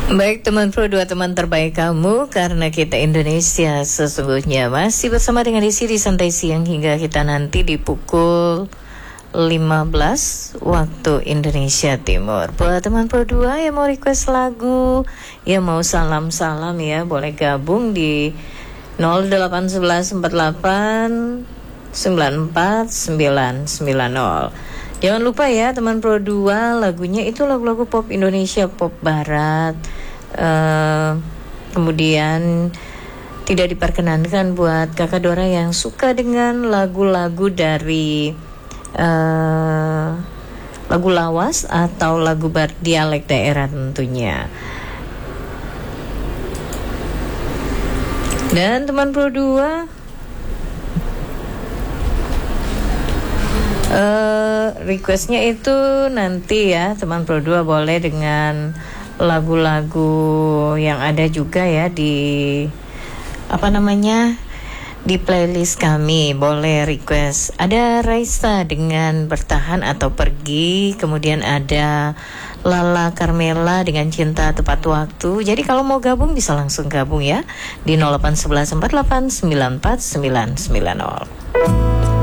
Baik teman Pro 2, teman terbaik kamu, karena kita Indonesia sesungguhnya masih bersama dengan di Santai Siang hingga kita nanti di pukul 15 waktu Indonesia Timur. Buat teman Pro 2 yang mau request lagu, yang mau salam-salam ya, boleh gabung di 081148 94990. Jangan lupa ya teman Pro 2, lagunya itu lagu-lagu pop Indonesia, pop barat. Kemudian tidak diperkenankan buat kakak Dora yang suka dengan lagu-lagu dari lagu lawas atau lagu berdialek daerah tentunya. Dan teman Pro 2, requestnya itu nanti ya teman Pro 2 boleh dengan lagu-lagu yang ada juga ya di di playlist kami. Boleh request, ada Raisa dengan Bertahan atau Pergi, kemudian ada Lala Carmela dengan Cinta Tepat Waktu. Jadi kalau mau gabung bisa langsung gabung ya di 081148 94990.